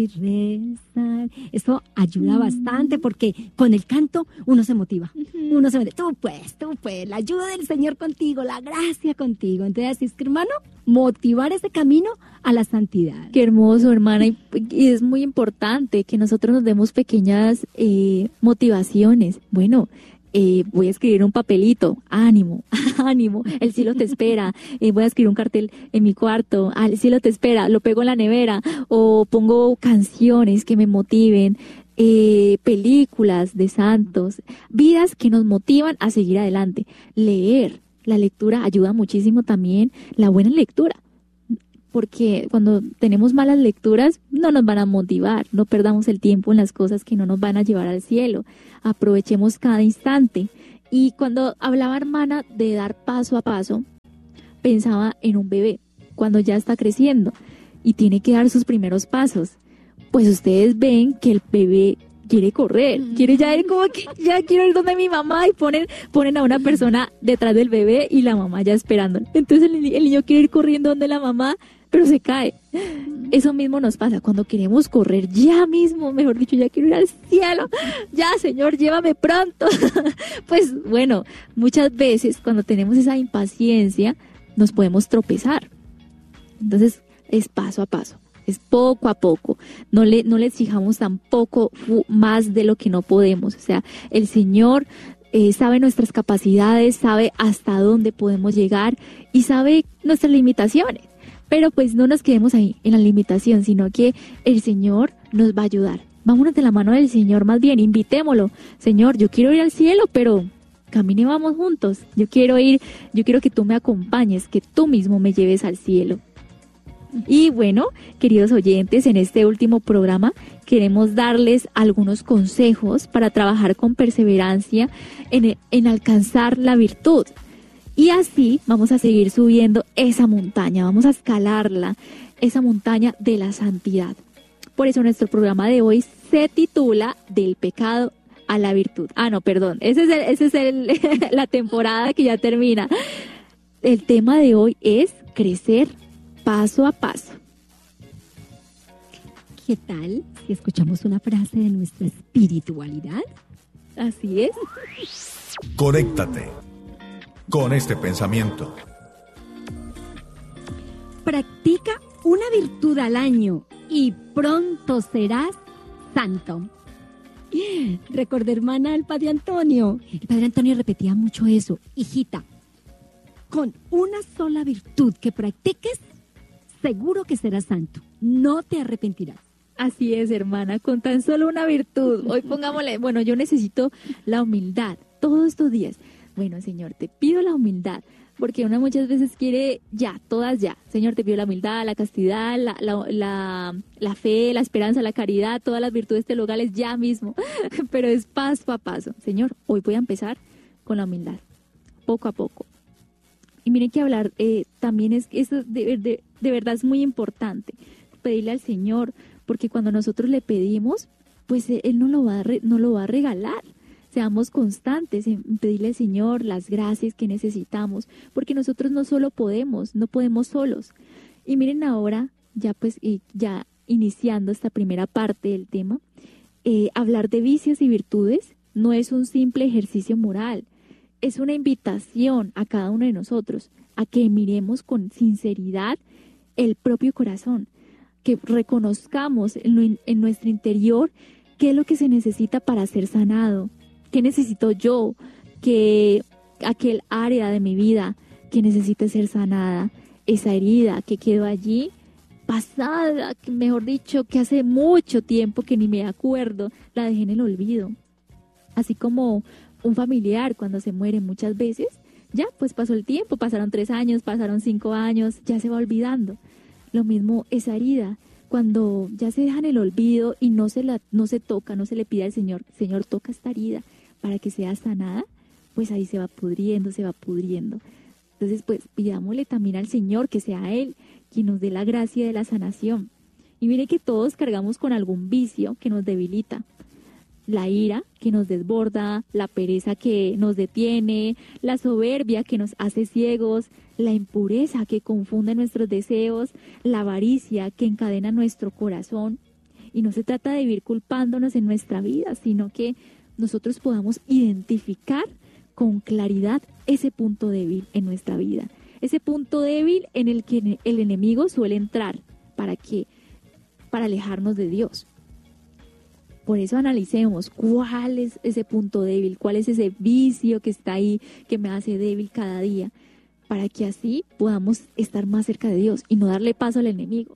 rezar. Eso ayuda bastante porque con el canto uno se motiva. Uno se motiva. Tú puedes, la ayuda del Señor contigo, la gracia contigo. Entonces, así es que, hermano, motivar ese camino a la santidad. Qué hermoso, hermana. Y es muy importante que nosotros nos demos pequeñas motivaciones. Bueno, voy a escribir un papelito, ánimo, ánimo, el cielo te espera, voy a escribir un cartel en mi cuarto, el cielo te espera, lo pego en la nevera, o pongo canciones que me motiven, películas de santos, vidas que nos motivan a seguir adelante. Leer, la lectura ayuda muchísimo también, la buena lectura. Porque cuando tenemos malas lecturas no nos van a motivar, no perdamos el tiempo en las cosas que no nos van a llevar al cielo, aprovechemos cada instante. Y cuando hablaba, hermana, de dar paso a paso, pensaba en un bebé, cuando ya está creciendo y tiene que dar sus primeros pasos, pues ustedes ven que el bebé quiere correr, quiere ya ir como que ya quiero ir donde mi mamá, y ponen a una persona detrás del bebé y la mamá ya esperando. Entonces el niño quiere ir corriendo donde la mamá, pero se cae. Eso mismo nos pasa cuando queremos correr ya mismo, mejor dicho, ya quiero ir al cielo, ya Señor, llévame pronto. Pues bueno, muchas veces cuando tenemos esa impaciencia nos podemos tropezar. Entonces es paso a paso, es poco a poco, no le exijamos tampoco más de lo que no podemos. O sea, el Señor sabe nuestras capacidades, sabe hasta dónde podemos llegar y sabe nuestras limitaciones. Pero pues no nos quedemos ahí en la limitación, sino que el Señor nos va a ayudar. Vámonos de la mano del Señor, más bien, invitémoslo. Señor, yo quiero ir al cielo, pero camine, vamos juntos. Yo quiero que tú me acompañes, que tú mismo me lleves al cielo. Y bueno, queridos oyentes, en este último programa queremos darles algunos consejos para trabajar con perseverancia en alcanzar la virtud. Y así vamos a seguir subiendo esa montaña, vamos a escalarla, esa montaña de la santidad. Por eso nuestro programa de hoy se titula Del pecado a la virtud. Esa es la temporada que ya termina. El tema de hoy es crecer paso a paso. ¿Qué tal si escuchamos una frase de nuestra espiritualidad? Así es. Conéctate con este pensamiento. Practica una virtud al año y pronto serás santo. Recordé, hermana, al Padre Antonio. El Padre Antonio repetía mucho eso. Hijita, con una sola virtud que practiques, seguro que serás santo. No te arrepentirás. Así es, hermana, con tan solo una virtud. Hoy pongámosle, bueno, yo necesito la humildad todos estos días. Bueno, Señor, te pido la humildad, porque una muchas veces quiere ya, todas ya. Señor, te pido la humildad, la castidad, la fe, la esperanza, la caridad, todas las virtudes teologales ya mismo, pero es paso a paso. Señor, hoy voy a empezar con la humildad, poco a poco. Y miren que hablar también eso de verdad es muy importante, pedirle al Señor, porque cuando nosotros le pedimos, pues Él no lo va a regalar. Seamos constantes en pedirle al Señor las gracias que necesitamos, porque nosotros no podemos solos. Y miren ahora, ya iniciando esta primera parte del tema, hablar de vicios y virtudes no es un simple ejercicio moral, es una invitación a cada uno de nosotros a que miremos con sinceridad el propio corazón, que reconozcamos en nuestro interior qué es lo que se necesita para ser sanado. ¿Qué necesito yo? Que aquel área de mi vida que necesite ser sanada, esa herida que quedó allí, pasada, mejor dicho, que hace mucho tiempo que ni me acuerdo, la dejé en el olvido. Así como un familiar cuando se muere muchas veces, ya pues pasó el tiempo, pasaron 3 años, pasaron 5 años, ya se va olvidando. Lo mismo esa herida, cuando ya se deja en el olvido y no se toca, no se le pide al Señor, Señor, toca esta herida para que sea sanada, pues ahí se va pudriendo. Entonces, pues pidámosle también al Señor que sea Él quien nos dé la gracia de la sanación. Y mire que todos cargamos con algún vicio que nos debilita. La ira que nos desborda, la pereza que nos detiene, la soberbia que nos hace ciegos, la impureza que confunde nuestros deseos, la avaricia que encadena nuestro corazón. Y no se trata de vivir culpándonos en nuestra vida, sino que nosotros podamos identificar con claridad ese punto débil en nuestra vida. Ese punto débil en el que el enemigo suele entrar. ¿Para qué? Para alejarnos de Dios. Por eso analicemos cuál es ese punto débil, cuál es ese vicio que está ahí, que me hace débil cada día, para que así podamos estar más cerca de Dios y no darle paso al enemigo.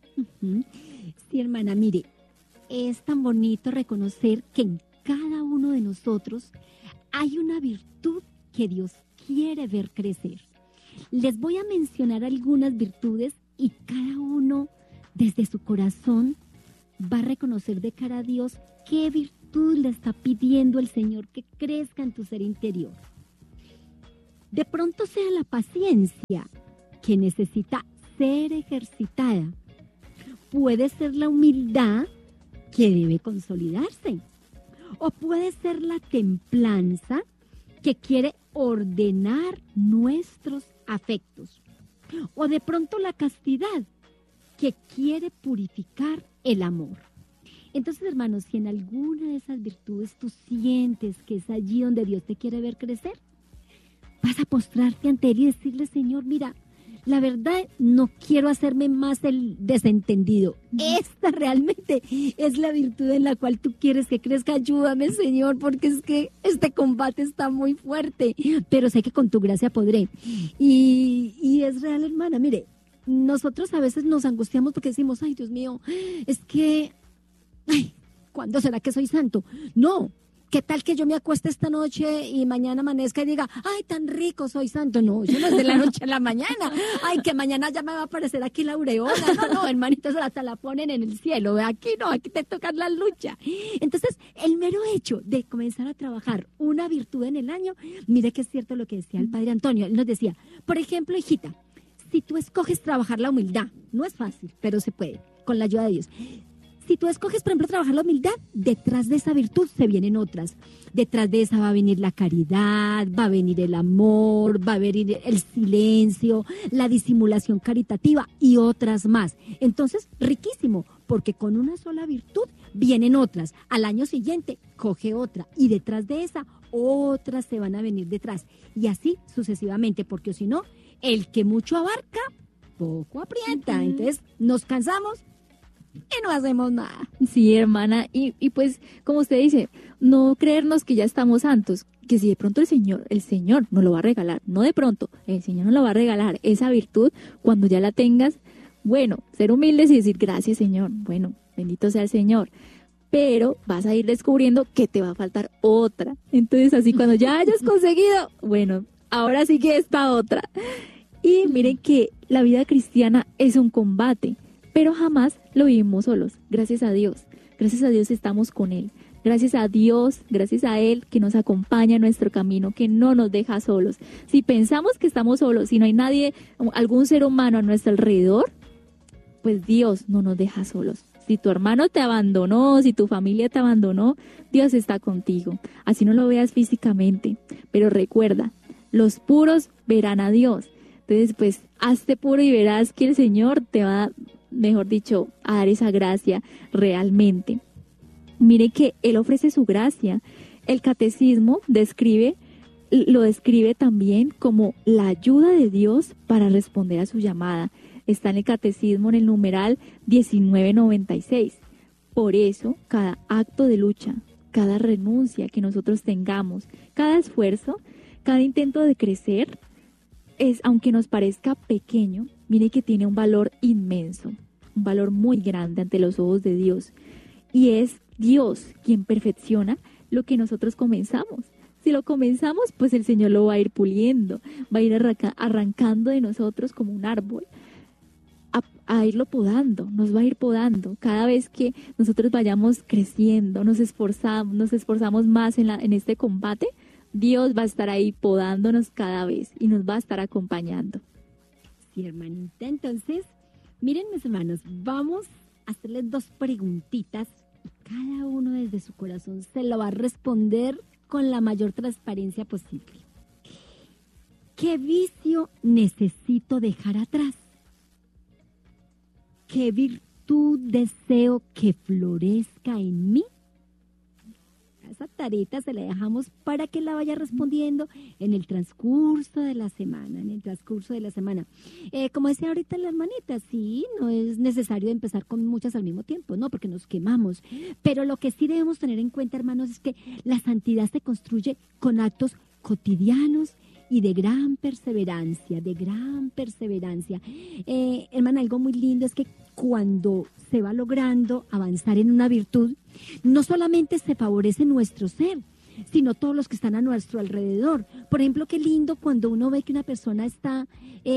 Sí, hermana, mire, es tan bonito reconocer que en cada uno de nosotros hay una virtud que Dios quiere ver crecer. Les voy a mencionar algunas virtudes y cada uno desde su corazón va a reconocer de cara a Dios qué virtud le está pidiendo el Señor que crezca en tu ser interior. De pronto sea la paciencia, que necesita ser ejercitada. Puede ser la humildad, que debe consolidarse. O puede ser la templanza, que quiere ordenar nuestros afectos. O de pronto la castidad, que quiere purificar el amor. Entonces, hermanos, si en alguna de esas virtudes tú sientes que es allí donde Dios te quiere ver crecer, vas a postrarte ante Él y decirle, Señor, mira, la verdad no quiero hacerme más el desentendido. Esta realmente es la virtud en la cual tú quieres que crezca. Ayúdame, Señor, porque es que este combate está muy fuerte, pero sé que con tu gracia podré. Y es real, hermana, mire, nosotros a veces nos angustiamos porque decimos, ay, Dios mío, es que, ay, ¿cuándo será que soy santo? No, ¿qué tal que yo me acueste esta noche y mañana amanezca y diga, ay, tan rico, soy santo? No, eso no es de la noche a la mañana. Ay, que mañana ya me va a aparecer aquí la aureola. No, hermanitos, hasta la ponen en el cielo. Aquí no, aquí te toca la lucha. Entonces, el mero hecho de comenzar a trabajar una virtud en el año, mire que es cierto lo que decía el padre Antonio. Él nos decía, por ejemplo, hijita, si tú escoges trabajar la humildad, no es fácil, pero se puede, con la ayuda de Dios. Si tú escoges, por ejemplo, trabajar la humildad, detrás de esa virtud se vienen otras. Detrás de esa va a venir la caridad, va a venir el amor, va a venir el silencio, la disimulación caritativa y otras más. Entonces, riquísimo, porque con una sola virtud vienen otras. Al año siguiente, coge otra y detrás de esa, otras se van a venir detrás. Y así sucesivamente, porque si no, el que mucho abarca, poco aprieta. Entonces, nos cansamos y no hacemos nada. Sí, hermana, y pues, como usted dice, no creernos que ya estamos santos, que si de pronto el Señor nos lo va a regalar, no de pronto, el Señor nos lo va a regalar, esa virtud, cuando ya la tengas, bueno, ser humildes y decir, gracias, Señor, bueno, bendito sea el Señor, pero vas a ir descubriendo que te va a faltar otra. Entonces, así cuando ya hayas conseguido, bueno, ahora sí que esta otra. Y miren que la vida cristiana es un combate, pero jamás lo vivimos solos. Gracias a Dios estamos con Él. Gracias a Dios, gracias a Él que nos acompaña en nuestro camino, que no nos deja solos. Si pensamos que estamos solos, si no hay nadie, algún ser humano a nuestro alrededor, pues Dios no nos deja solos. Si tu hermano te abandonó, si tu familia te abandonó, Dios está contigo. Así no lo veas físicamente, pero recuerda, los puros verán a Dios. Entonces, pues, hazte puro y verás que el Señor te va, mejor dicho, a dar esa gracia realmente. Mire que Él ofrece su gracia. El catecismo lo describe también como la ayuda de Dios para responder a su llamada. Está en el catecismo en el numeral 1996. Por eso, cada acto de lucha, cada renuncia que nosotros tengamos, cada esfuerzo, cada intento de crecer, aunque nos parezca pequeño, mire que tiene un valor inmenso, un valor muy grande ante los ojos de Dios. Y es Dios quien perfecciona lo que nosotros comenzamos. Si lo comenzamos, pues el Señor lo va a ir puliendo, va a ir arrancando de nosotros como un árbol, a irlo podando, nos va a ir podando. Cada vez que nosotros vayamos creciendo, nos esforzamos más en este combate, Dios va a estar ahí podándonos cada vez y nos va a estar acompañando. Sí, hermanita. Entonces, miren, mis hermanos, vamos a hacerles 2 preguntitas y cada uno desde su corazón se lo va a responder con la mayor transparencia posible. ¿Qué vicio necesito dejar atrás? ¿Qué virtud virtud deseo que florezca en mí? Esa tarita se la dejamos para que la vaya respondiendo en el transcurso de la semana, como decía ahorita la hermanita, sí, no es necesario empezar con muchas al mismo tiempo, no, porque nos quemamos. Pero lo que sí debemos tener en cuenta, hermanos, es que la santidad se construye con actos cotidianos y de gran perseverancia, hermana, algo muy lindo es que cuando se va logrando avanzar en una virtud, no solamente se favorece nuestro ser, sino todos los que están a nuestro alrededor. Por ejemplo, qué lindo cuando uno ve que una persona está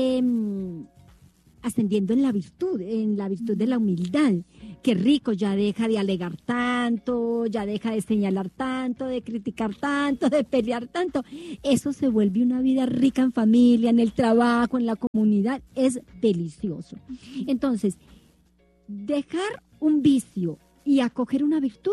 ascendiendo en la virtud de la humildad. Qué rico, ya deja de alegar tanto, ya deja de señalar tanto, de criticar tanto, de pelear tanto. Eso se vuelve una vida rica en familia, en el trabajo, en la comunidad. Es delicioso. Entonces, dejar un vicio y acoger una virtud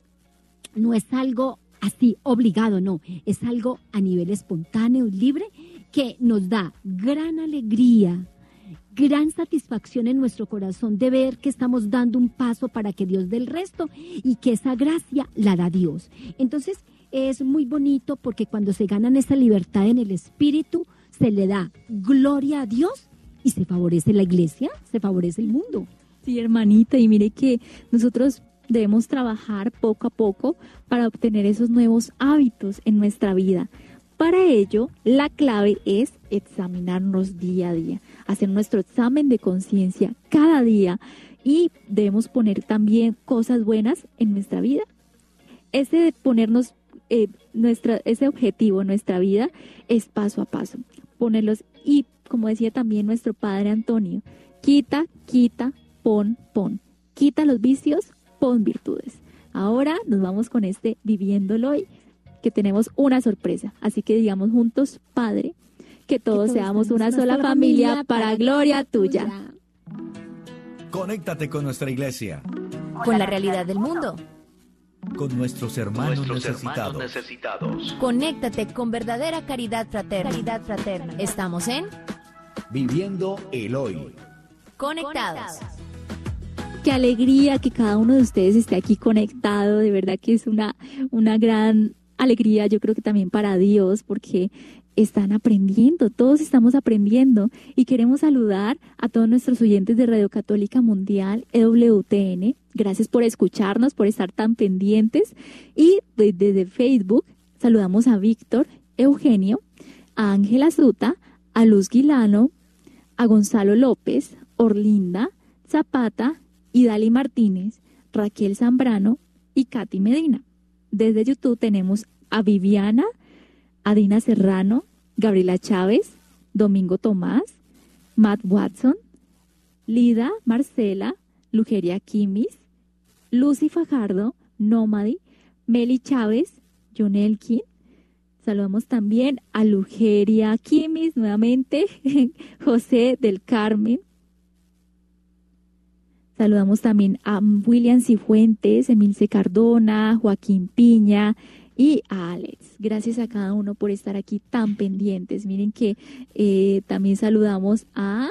no es algo así obligado, no. Es algo a nivel espontáneo y libre que nos da gran alegría, gran satisfacción en nuestro corazón de ver que estamos dando un paso para que Dios dé el resto y que esa gracia la da Dios. Entonces es muy bonito porque cuando se ganan esa libertad en el espíritu, se le da gloria a Dios y se favorece la iglesia, se favorece el mundo. Sí, hermanita, y mire que nosotros debemos trabajar poco a poco para obtener esos nuevos hábitos en nuestra vida. Para ello, la clave es examinarnos día a día, hacer nuestro examen de conciencia cada día y debemos poner también cosas buenas en nuestra vida. Ese de ponernos ese objetivo en nuestra vida es paso a paso, ponerlos y como decía también nuestro padre Antonio, quita, pon, quita los vicios, pon virtudes. Ahora nos vamos con este viviéndolo hoy, que tenemos una sorpresa. Así que digamos juntos, Padre, que todos seamos una sola familia para gloria tuya. Conéctate con nuestra iglesia. Con la realidad del mundo. Con nuestros hermanos necesitados. Conéctate con verdadera caridad fraterna. Estamos en Viviendo el Hoy. Conectados. Qué alegría que cada uno de ustedes esté aquí conectado. De verdad que es una gran alegría, yo creo que también para Dios, porque están aprendiendo, todos estamos aprendiendo y queremos saludar a todos nuestros oyentes de Radio Católica Mundial, EWTN. Gracias por escucharnos, por estar tan pendientes. Y desde Facebook saludamos a Víctor, Eugenio, a Ángela Zuta, a Luz Guilano, a Gonzalo López, Orlinda Zapata, Idali Martínez, Raquel Zambrano y Katy Medina. Desde YouTube tenemos a Viviana, a Dina Serrano, Gabriela Chávez, Domingo Tomás, Matt Watson, Lida Marcela, Lugeria Kimis, Lucy Fajardo, Nómadi, Meli Chávez, John Elkin. Saludamos también a Lugeria Kimis nuevamente, José del Carmen. Saludamos también a William Cifuentes, Emilce Cardona, Joaquín Piña y a Alex. Gracias a cada uno por estar aquí tan pendientes. Miren que también saludamos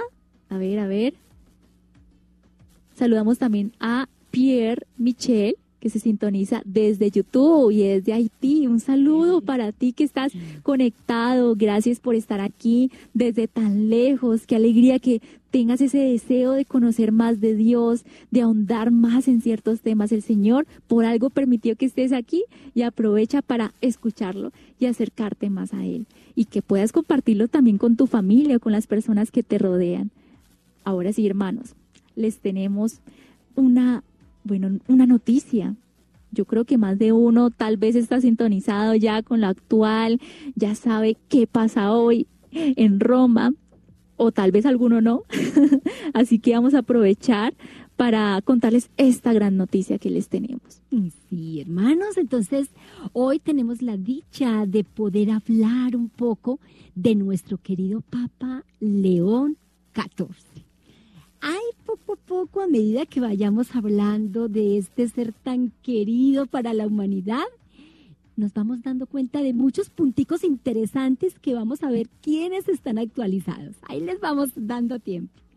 saludamos también a Pierre Michel, que se sintoniza desde YouTube y desde Haití. Un saludo para ti que estás conectado. Gracias por estar aquí desde tan lejos. Qué alegría que tengas ese deseo de conocer más de Dios, de ahondar más en ciertos temas. El Señor por algo permitió que estés aquí y aprovecha para escucharlo y acercarte más a Él. Y que puedas compartirlo también con tu familia, con las personas que te rodean. Ahora sí, hermanos, les tenemos una noticia. Yo creo que más de uno tal vez está sintonizado ya con lo actual, ya sabe qué pasa hoy en Roma, o tal vez alguno no. Así que vamos a aprovechar para contarles esta gran noticia que les tenemos. Sí, hermanos, entonces hoy tenemos la dicha de poder hablar un poco de nuestro querido Papa León XIV. Ay, poco a poco, a medida que vayamos hablando de este ser tan querido para la humanidad, nos vamos dando cuenta de muchos punticos interesantes que vamos a ver quiénes están actualizados. Ahí les vamos dando tiempo.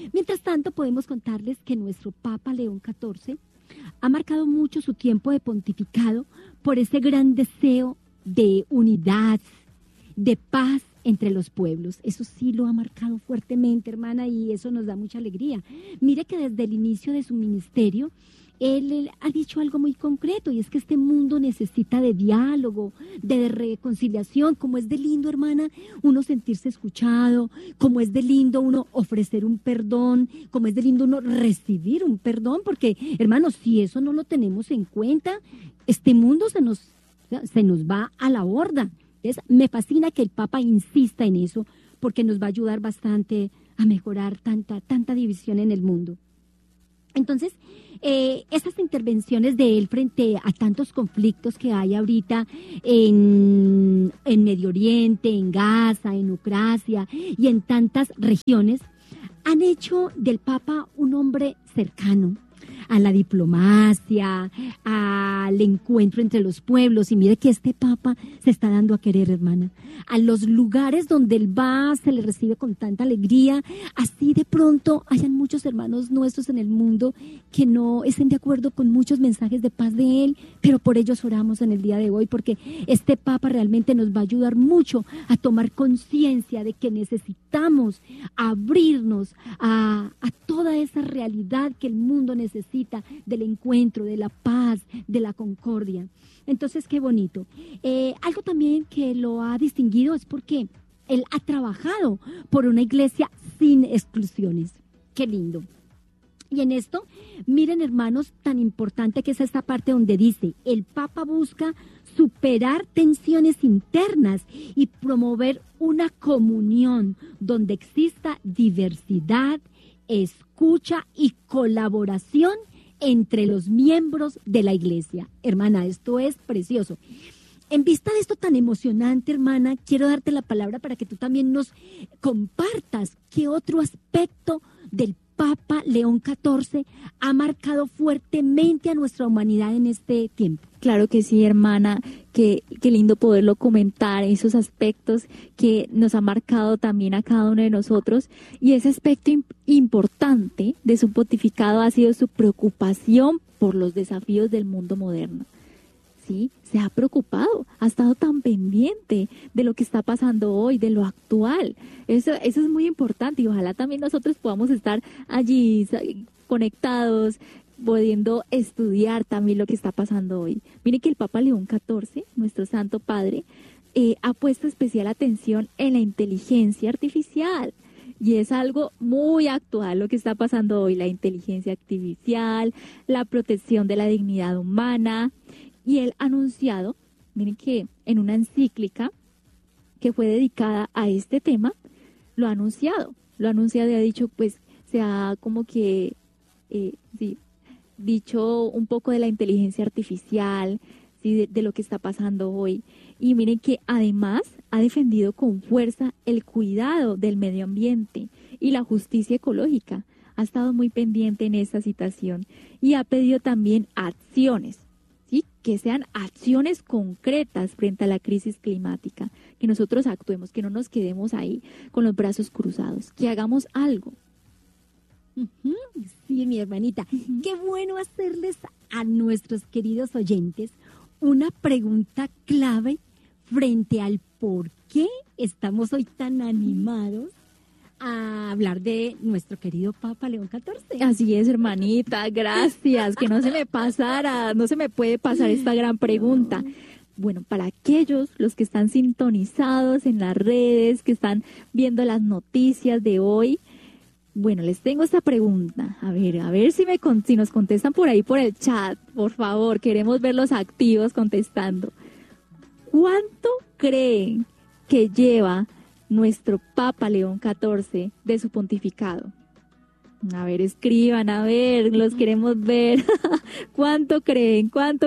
Mientras tanto, podemos contarles que nuestro Papa León XIV ha marcado mucho su tiempo de pontificado por ese gran deseo de unidad, de paz entre los pueblos. Eso sí lo ha marcado fuertemente, hermana, y eso nos da mucha alegría. Mire que desde el inicio de su ministerio, él ha dicho algo muy concreto, y es que este mundo necesita de diálogo, de reconciliación. Como es de lindo, hermana, uno sentirse escuchado, como es de lindo uno ofrecer un perdón, como es de lindo uno recibir un perdón, porque, hermanos, si eso no lo tenemos en cuenta, este mundo se nos va a la borda. Entonces, me fascina que el Papa insista en eso, porque nos va a ayudar bastante a mejorar tanta división en el mundo. Entonces, esas intervenciones de él frente a tantos conflictos que hay ahorita en Medio Oriente, en Gaza, en Ucrania y en tantas regiones, han hecho del Papa un hombre cercano a la diplomacia, al encuentro entre los pueblos. Y mire que este Papa se está dando a querer, hermana. A los lugares donde él va, se le recibe con tanta alegría. Así de pronto hayan muchos hermanos nuestros en el mundo que no estén de acuerdo con muchos mensajes de paz de él, pero por ellos oramos en el día de hoy, porque este Papa realmente nos va a ayudar mucho a tomar conciencia de que necesitamos abrirnos a toda esa realidad que el mundo necesita, del encuentro, de la paz, de la concordia. Entonces, qué bonito. Algo también que lo ha distinguido es porque él ha trabajado por una iglesia sin exclusiones. Qué lindo. Y en esto, miren, hermanos, tan importante que es esta parte donde dice: el Papa busca superar tensiones internas y promover una comunión donde exista diversidad, escucha y colaboración entre los miembros de la iglesia. Hermana, esto es precioso. En vista de esto tan emocionante, hermana, quiero darte la palabra para que tú también nos compartas qué otro aspecto del Papa León XIV ha marcado fuertemente a nuestra humanidad en este tiempo. Claro que sí, hermana, qué lindo poderlo comentar, esos aspectos que nos ha marcado también a cada uno de nosotros. Y ese aspecto importante de su pontificado ha sido su preocupación por los desafíos del mundo moderno. Sí, se ha preocupado, ha estado tan pendiente de lo que está pasando hoy, de lo actual. Eso es muy importante, y ojalá también nosotros podamos estar allí conectados, pudiendo estudiar también lo que está pasando hoy. Mire que el Papa León XIV, nuestro Santo Padre, ha puesto especial atención en la inteligencia artificial. Y es algo muy actual lo que está pasando hoy, la inteligencia artificial, la protección de la dignidad humana. Y él ha anunciado, miren que en una encíclica que fue dedicada a este tema, lo ha anunciado y ha dicho, pues, se ha como que, dicho un poco de la inteligencia artificial, ¿sí? de lo que está pasando hoy. Y miren que además ha defendido con fuerza el cuidado del medio ambiente y la justicia ecológica. Ha estado muy pendiente en esta situación y ha pedido también acciones, ¿sí? Que sean acciones concretas frente a la crisis climática, que nosotros actuemos, que no nos quedemos ahí con los brazos cruzados, que hagamos algo. Sí, mi hermanita, qué bueno hacerles a nuestros queridos oyentes una pregunta clave frente al por qué estamos hoy tan animados a hablar de nuestro querido Papa León XIV. Así es, hermanita, gracias, que no se me puede pasar esta gran pregunta. Bueno, para aquellos, los que están sintonizados en las redes, que están viendo las noticias de hoy, bueno, les tengo esta pregunta. A ver si nos contestan por ahí por el chat, por favor, queremos verlos activos contestando. ¿Cuánto creen que lleva nuestro Papa León XIV de su pontificado? A ver, escriban, los queremos ver. ¿Cuánto creen?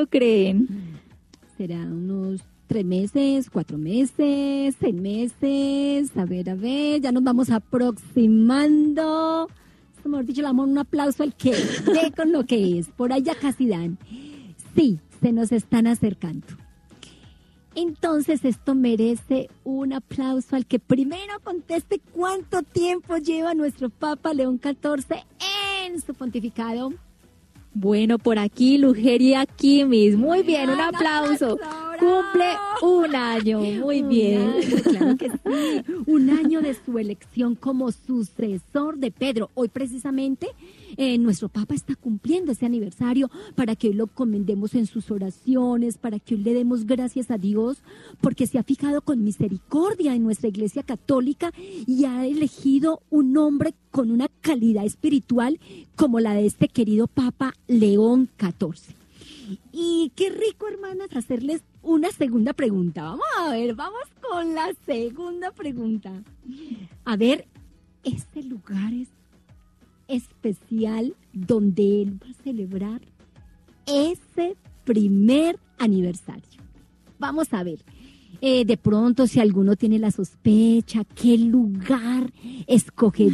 Será unos 3 meses, 4 meses, 6 meses. A ver, ya nos vamos aproximando. Mejor dicho, le damos un aplauso al que ve con lo que es. Por ahí ya casi dan. Sí, se nos están acercando. Entonces esto merece un aplauso al que primero conteste cuánto tiempo lleva nuestro Papa León XIV en su pontificado. Bueno, por aquí, Lugeria Kimis. Muy bien, un aplauso. Cumple un año. Muy bien. Claro que sí. Un año de su elección como sucesor de Pedro. Hoy precisamente nuestro Papa está cumpliendo ese aniversario para que hoy lo commendemos en sus oraciones, para que hoy le demos gracias a Dios, porque se ha fijado con misericordia en nuestra Iglesia Católica y ha elegido un hombre con una calidad espiritual como la de este querido Papa León XIV. Y qué rico, hermanas, hacerles una segunda pregunta. Vamos a ver, vamos con la segunda pregunta. A ver, este lugar es especial donde él va a celebrar ese primer aniversario. Vamos a ver, de pronto si alguno tiene la sospecha, ¿qué lugar escogería